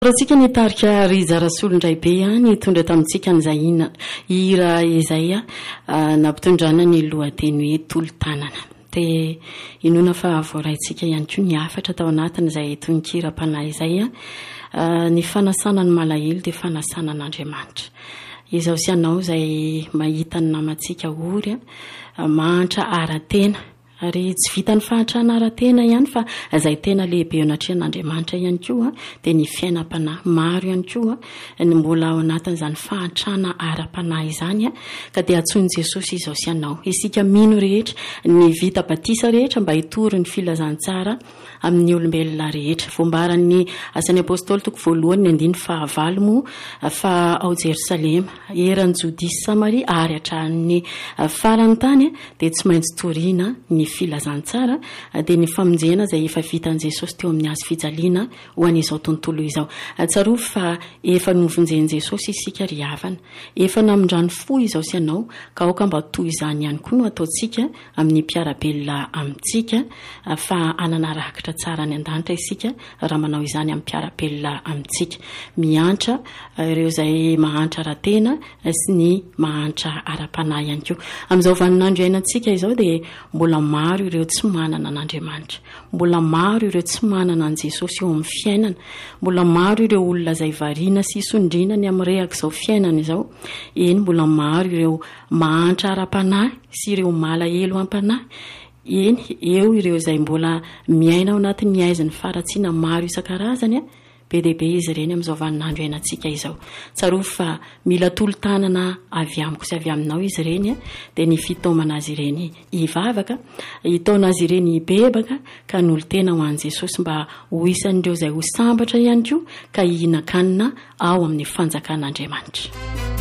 Ratsika nitarika Riza Rasolondray be nitondra tamintsika nyzay hira izay nampitondrana ny lohateny hoe tolo-tanana. De inona fa voaraitsika ihany koa ny afatra tao anatiny izay tononkira-panahy izay ny fanasana ny malahelo de fanasana n'Andriamanitra. Izao sy anao izay mahita ny namantsika ory mahantra ara-tena ary tsy vita ny fahantrana ara-tena ihany fa izay tena lehibe ao anatrehan'Andriamanitra ihany koa dia ny fiainam-panahy maro ihany koa ny mbola ao anatin'izany fahantrana ara-panahy izany ka dia atsoin'i Jesosy izao sy anao. Isika mino rehetra ny vita batisa rehetra mba hitory ny filazantsara amin'ny olombelona rehetra. Fombaran'ny asan'ny apôstôly toko voalohany ny 9:9 moa fa ao Jerosalema eran'ny Jody sy Samaria ary hatramin'ny farany tany dia tsy maintsy toriana ny filazantsara dia ny famonjena izay efa vitan'i Jesosy teo amin'ny hazo fijaliana ho an'izao tontolo izao. Tsaroa fa efa novonjen'i Jesosy isika ry havana, efa namindrano fo izao sy anao ka aoka mba toy izany ihany koa no ataontsika amin'ny mpiarabelona amintsika fa anana rakitra tsara ny an-danitra isika raha manao izany amin'ny mpiarabelona amintsika. Miantra ireo izay mahantra ara-tena sy ny mahantra ara-panahy ihany koa. Amin'izao vaninandro iainantsika izao dia mbola maro ireo tsy manana an'Andriamanitra, mbola maro ireo tsy manana an' Jesosy eo amin'ny fiainana, mbola maro ireo olona izay variana sy sondrina ny amin'ny rehaka izao fiainana izao. Eny mbola maro ireo mahantra ara-panahy sy ireo malahelo am-panahy. Eny eo ireo izay mbola miaina ao anatin'ny aiziny faratsiana maro isan-karazany be dia be izy ireny amin'izao vaninandro iainantsika izao. Tsaroa fa mila tolo-tanana avy amiko sy avy aminao izy ireny dia ny fitaomana azy ireny hivavaka, hitaona azy ireny hibebaka ka nolo tena ho an'i Jesosy mba ho isan'ireo izay ho sambatra ihany koa ka hihinan-kanina ao amin'ny fanjakan'Andriamanitra.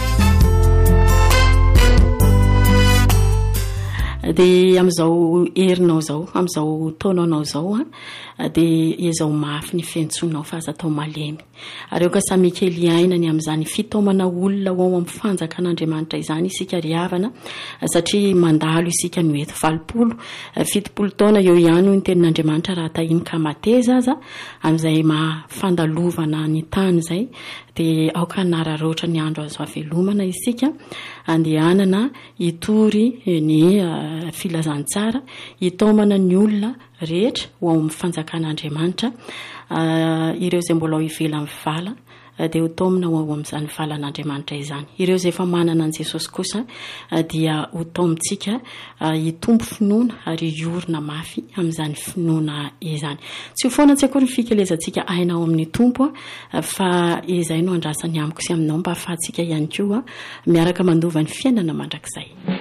Dia amin'izao herinao zao, amin'izao taonanao zao dia izao mafy ny fiantsonao fa aza atao malemy. Ary eo ka samy kely ainany amin'izany fitaomana olona ho ao amin'ny fanjakan'Andriamanitra izany isika ry havana satria mandalo isika no eto 70 taona eo ihany no ny tenin'Andriamanitra raha tahiny ka mateza aza amin'izay mafandalovana ny tany izay dia aoka nararoatra ny andro azo avelomana isika andehanana hitory ny filazantsara hitaomana ny olona rehetra ho ao amin'ny fanjakan'Andriamanitra ireo izay mbola ao ivelan'ny vala dia ho taomina ho ao amin'izany valan'Andriamanitra izany. Ireo izay efa manana an' Jesosy kosa dia ho taomintsika hitombo finoana ary hiorina mafy amin'izany finoana izany. Tsy ho foana tsy akory ny fikelezantsika ainao amin'ny tompo fa izay no andrasany amiko sy aminao mba ahafahantsika ihany koa miaraka mandova ny fiainana mandrakizay.